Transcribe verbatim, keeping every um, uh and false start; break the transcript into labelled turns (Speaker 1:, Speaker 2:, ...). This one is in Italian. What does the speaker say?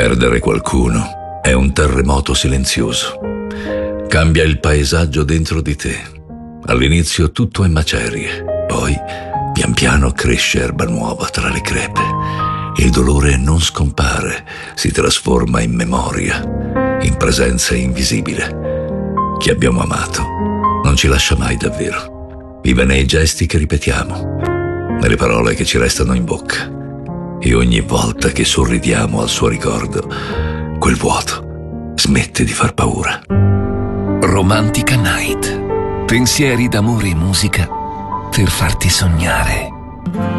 Speaker 1: Perdere qualcuno è un terremoto silenzioso. Cambia il paesaggio dentro di te. All'inizio tutto è macerie, poi pian piano cresce erba nuova tra le crepe. Il dolore non scompare, si trasforma in memoria, in presenza invisibile. Chi abbiamo amato non ci lascia mai davvero. Vive nei gesti che ripetiamo, nelle parole che ci restano in bocca. E ogni volta che sorridiamo al suo ricordo, quel vuoto smette di far paura.
Speaker 2: Romantica Night. Pensieri d'amore e musica per farti sognare.